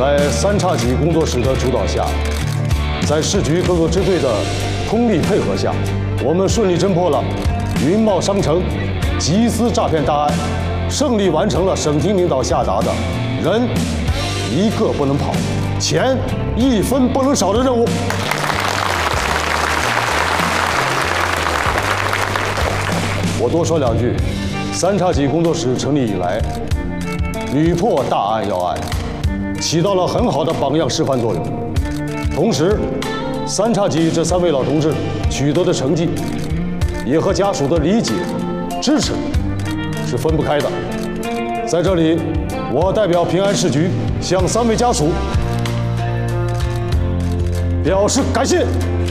在三叉戟工作室的主导下，在市局各个支队的通力配合下，我们顺利侦破了云茂商城集资诈骗大案，胜利完成了省厅领导下达的人一个不能跑，钱1分不能少的任务。我多说两句，三叉戟工作室成立以来，屡破大案要案，起到了很好的榜样示范作用。同时，三叉戟这3位老同志取得的成绩，也和家属的理解、支持是分不开的。在这里，我代表平安市局向3位家属表示感谢。